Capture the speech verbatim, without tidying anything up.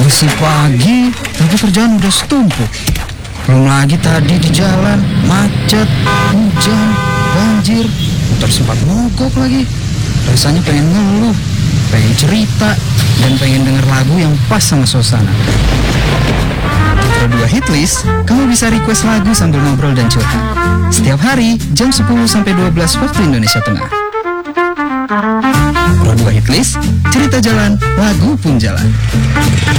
Masih pagi, tapi kerjaan udah setumpuk. Belum lagi tadi di jalan, macet, hujan, banjir, motor sempat mogok lagi. Rasanya pengen ngeluh, pengen cerita, dan pengen denger lagu yang pas sama suasana. Pro dua Hitlist, kamu bisa request lagu sambil ngobrol dan curhat. Setiap hari, jam sepuluh sampai dua belas waktu Indonesia Tengah. Pro dua Hitlist, cerita jalan, lagu pun jalan.